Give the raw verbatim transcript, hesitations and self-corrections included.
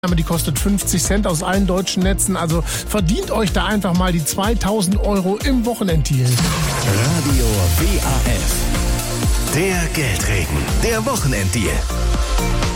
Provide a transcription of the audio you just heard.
Die kostet fünfzig Cent aus allen deutschen Netzen. Also verdient euch da einfach mal die zweitausend Euro im Wochenenddeal. Radio W A F. Der Geldregen. Der Wochenenddeal.